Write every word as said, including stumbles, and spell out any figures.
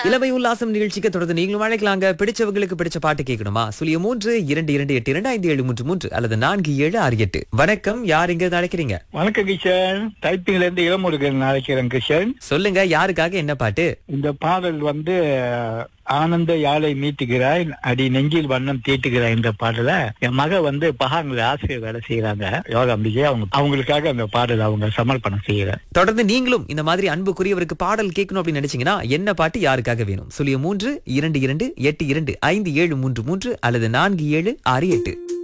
இளமை உல்லாசம் நிகழ்ச்சிக்கு தொடர்ந்து நீங்களும் அழைக்கலாங்க. பிடிச்சவங்களுக்கு பிடிச்ச பாட்டு கேட்கணுமா? சுழிய மூன்று இரண்டு இரண்டு எட்டு இரண்டு ஐந்து ஏழு மூன்று மூன்று அல்லது நான்கு ஏழு ஆறு எட்டு. வணக்கம், யார் இங்க அழைக்கிறீங்க? வணக்கம் கிஷன், டைப்பிங்ல இருந்து இளமுருகன் அழைக்கிறேன் கிஷன். சொல்லுங்க, யாருக்காக என்ன பாட்டு? இந்த பாடல் வந்து ஆனந்த யாழை மீட்டுகிறாய் அடி நெஞ்சில் வண்ணம் தீட்டுகிறாய். இந்த பாடல என் மக வந்து பகாங்கள ஆசிரியர் வேலை செய்யறாங்க, யோகா அம்பிகை. அவங்க அவங்களுக்காக அந்த பாடல் அவங்க சமர்ப்பணம் செய்யறேன். தொடர்ந்து நீங்களும் இந்த மாதிரி அன்புக்குரியவருக்கு பாடல் கேட்கணும் அப்படின்னு நினைச்சீங்கன்னா என்ன பாட்டு யாருக்காக வேணும்? சுழிய மூன்று இரண்டு இரண்டு எட்டு இரண்டு ஐந்து ஏழு மூன்று மூன்று அல்லது நான்கு ஏழு ஆறு எட்டு.